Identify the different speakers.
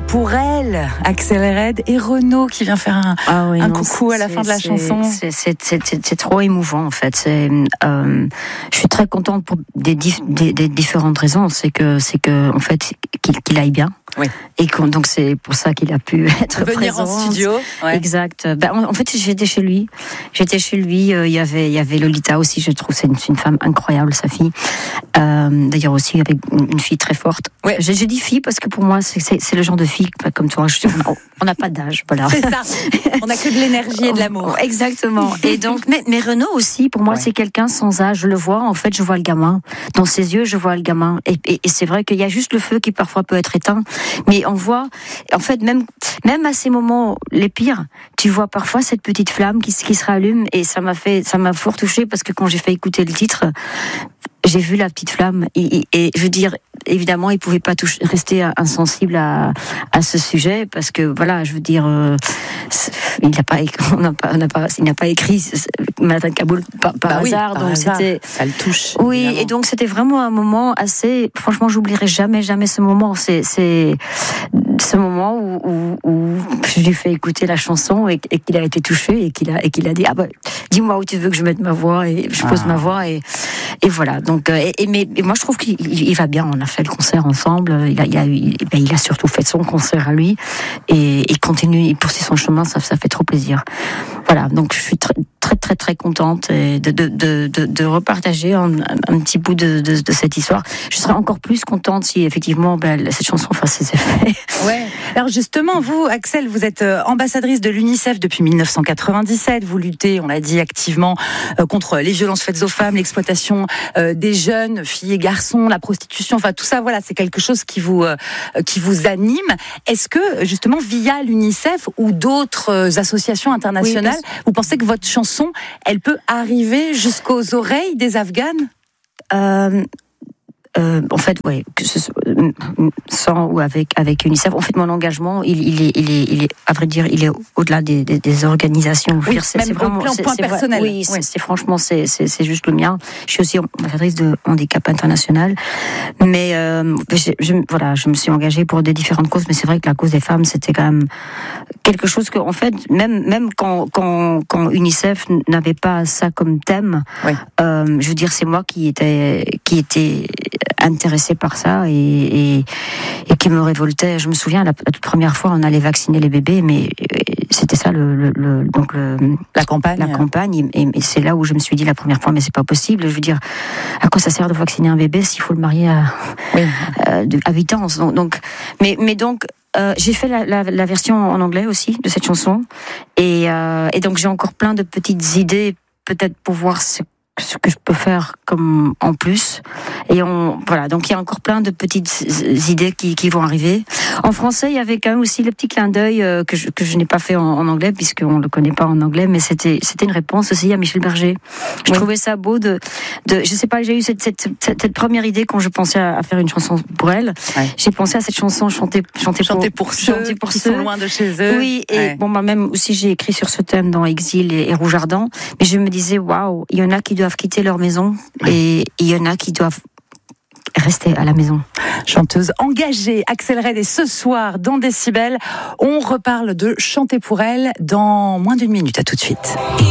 Speaker 1: pour elle, Axel Red et Renaud qui vient faire un coucou à la fin de la chanson.
Speaker 2: C'est trop émouvant en fait. Je suis très contente pour des différentes raisons. C'est que en fait qu'il aille bien.
Speaker 1: Oui.
Speaker 2: Et donc c'est pour ça qu'il a pu être
Speaker 1: venir
Speaker 2: présent
Speaker 1: en studio. Ouais.
Speaker 2: Exact. En fait j'étais chez lui. Il y avait Lolita aussi. Je trouve c'est une femme incroyable, sa fille. D'ailleurs aussi avec une fille très forte.
Speaker 1: Ouais.
Speaker 2: J'ai dit fille parce que pour moi c'est le genre de fille comme toi. On n'a pas d'âge, voilà.
Speaker 1: C'est ça. On n'a que de l'énergie et de l'amour.
Speaker 2: Exactement. Et donc mais Renaud aussi pour moi c'est quelqu'un sans âge. Je le vois en fait, je vois le gamin dans ses yeux, je vois le gamin. Et c'est vrai qu'il y a juste le feu qui parfois peut être éteint. Mais on voit, en fait, même à ces moments les pires, tu vois parfois cette petite flamme qui se rallume et ça m'a fort touchée parce que quand j'ai fait écouter le titre, j'ai vu la petite flamme et je veux dire, évidemment, il pouvait pas rester insensible à ce sujet parce que voilà, je veux dire, il n'a pas écrit Manhattan Kaboul par hasard, donc c'était
Speaker 1: ça le touche.
Speaker 2: Oui,
Speaker 1: évidemment.
Speaker 2: et donc c'était vraiment un moment assez. Franchement, j'oublierai jamais ce moment. C'est ce moment où je lui fais écouter la chanson et qu'il a été touché et qu'il a dit dis-moi où tu veux que je mette ma voix et je pose ma voix et voilà. Donc mais moi je trouve qu'il va bien. On a fait le concert ensemble. Il a surtout fait son concert à lui et il continue, il poursuit son chemin. Ça fait trop plaisir. Voilà. Donc je suis très contente de repartager un petit bout de cette histoire. Je serais encore plus contente si effectivement cette chanson fasse ses effets.
Speaker 1: Ouais. Alors justement, vous, Axel, vous êtes ambassadrice de l'UNICEF depuis 1997. Vous luttez, on l'a dit, activement contre les violences faites aux femmes, l'exploitation des jeunes, filles et garçons, la prostitution. Enfin, tout ça, voilà, c'est quelque chose qui vous anime. Est-ce que justement, via l'UNICEF ou d'autres associations internationales, vous pensez que votre chanson, elle peut arriver jusqu'aux oreilles des Afghanes ?
Speaker 2: En fait, ouais, que ce soit sans ou avec UNICEF. En fait, mon engagement, il est, à vrai dire, il est au-delà des organisations.
Speaker 1: Oui,
Speaker 2: c'est
Speaker 1: même
Speaker 2: vraiment,
Speaker 1: au plan personnel.
Speaker 2: Oui, c'est franchement, c'est juste le mien. Je suis aussi ambassadrice de Handicap International, mais je me suis engagée pour des différentes causes. Mais c'est vrai que la cause des femmes, c'était quand même quelque chose que, en fait, même quand UNICEF n'avait pas ça comme thème, je veux dire, c'est moi qui était intéressée par ça et qui me révoltait. Je me souviens la toute première fois on allait vacciner les bébés, mais c'était ça la campagne et c'est là où je me suis dit la première fois mais c'est pas possible. Je veux dire, à quoi ça sert de vacciner un bébé s'il faut le marier à 8 ans. Donc j'ai fait la version en anglais aussi de cette chanson et donc j'ai encore plein de petites idées peut-être pour voir ce que je peux faire comme en plus et donc il y a encore plein de petites idées qui vont arriver. En français il y avait quand même aussi le petit clin d'œil que je n'ai pas fait en anglais puisqu'on le connaît pas en anglais, mais c'était une réponse aussi à Michel Berger. Je trouvais ça beau de je sais pas, j'ai eu cette première idée quand je pensais à faire une chanson pour elle. J'ai pensé à cette chanson chanter pour ceux qui sont loin de chez eux. Oui, et même aussi j'ai écrit sur ce thème dans Exil et Rouge Ardent, mais je me disais waouh, il y en a qui doivent quitter leur maison et il y en a qui doivent rester à la maison.
Speaker 1: Chanteuse engagée, Axel Red, et ce soir dans Décibel, on reparle de Chanter pour elle dans moins d'1 minute. À tout de suite.